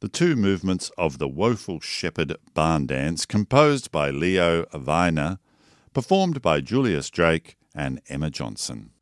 the two movements of the Woeful Shepherd Barn Dance, composed by Leo Weiner, performed by Julius Drake and Emma Johnson.